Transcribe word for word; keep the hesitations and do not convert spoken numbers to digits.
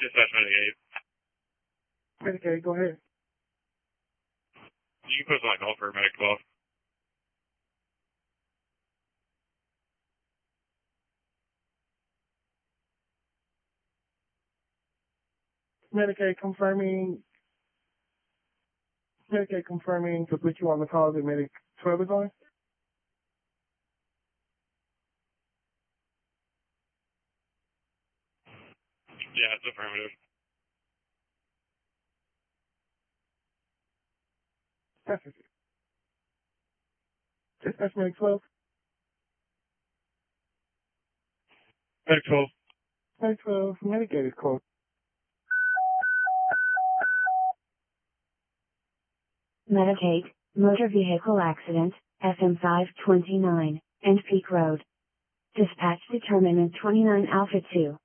Dispatch Medicaid. Medicaid, go ahead. You can put on call for Medic twelve. Medicaid confirming. Medicaid confirming to put you on the call that Medic twelve is on. Yeah, it's affirmative. That's it. Dispatch Medic twelve. Medic twelve. Medic twelve. Medicaid is called. Medicaid, motor vehicle accident, F M five twenty-nine, and Peak Road. Dispatch determinant twenty-nine Alpha two.